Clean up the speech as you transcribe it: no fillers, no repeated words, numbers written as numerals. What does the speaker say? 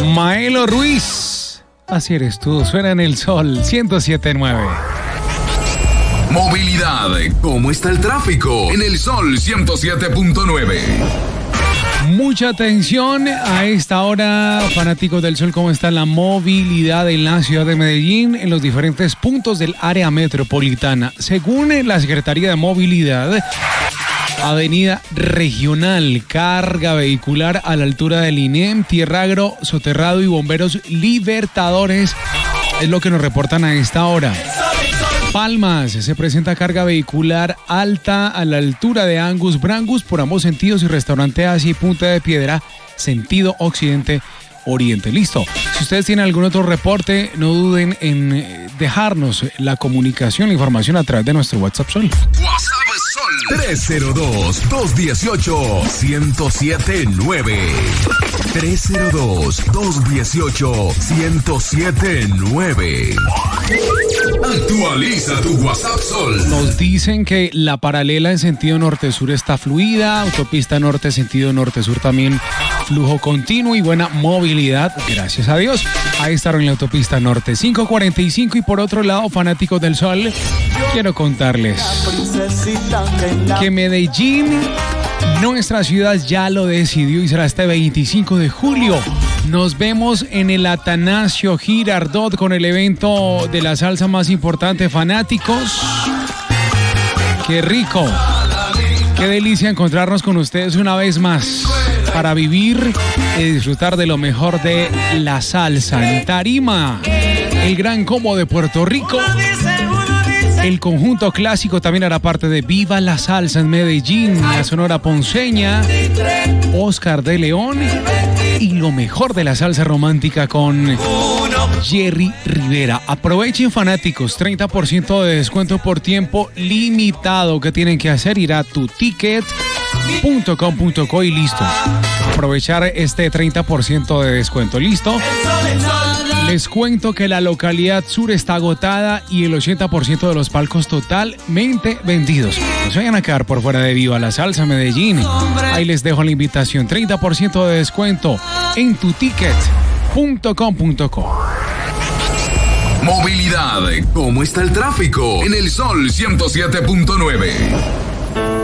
Maelo Ruiz. Así eres tú, suena en el Sol 107.9. Movilidad, ¿cómo está el tráfico? En el Sol 107.9. Mucha atención a esta hora, fanáticos del Sol, cómo está la movilidad en la ciudad de Medellín en los diferentes puntos del área metropolitana. Según la Secretaría de Movilidad, Avenida Regional, carga vehicular a la altura del INEM, Tierra Agro, Soterrado y Bomberos Libertadores, es lo que nos reportan a esta hora. Palmas, se presenta carga vehicular alta a la altura de Angus Brangus por ambos sentidos y Restaurante Asia y Punta de Piedra, sentido occidente-oriente. Listo. Si ustedes tienen algún otro reporte, no duden en dejarnos la comunicación, la información a través de nuestro WhatsApp Sol. WhatsApp Sol 302-218-1079. 302-218-1079. Actualiza tu WhatsApp Sol. Nos dicen que la paralela en sentido norte-sur está fluida, autopista norte, sentido norte-sur también flujo continuo y buena movilidad, gracias a Dios. Ahí está en la autopista norte 545 y por otro lado, fanáticos del Sol, quiero contarles que Medellín, nuestra ciudad, ya lo decidió y será este 25 de julio. Nos vemos en el Atanasio Girardot con el evento de la salsa más importante, fanáticos. ¡Qué rico! ¡Qué delicia encontrarnos con ustedes una vez más para vivir y disfrutar de lo mejor de la salsa! En tarima, el Gran Combo de Puerto Rico. El conjunto clásico también hará parte de Viva la Salsa en Medellín, la Sonora Ponceña, Oscar de León y lo mejor de la salsa romántica con Jerry Rivera. Aprovechen, fanáticos, 30% de descuento por tiempo limitado. ¿Qué tienen que hacer? Ir a tuticket.com.co y listo. Aprovechar este 30% de descuento. ¿Listo? Les cuento que la localidad sur está agotada y el 80% de los palcos totalmente vendidos. No se vayan a quedar por fuera de Viva la Salsa Medellín. Ahí les dejo la invitación. 30% de descuento en tuticket.com.co. Movilidad, ¿cómo está el tráfico? En el Sol 107.9.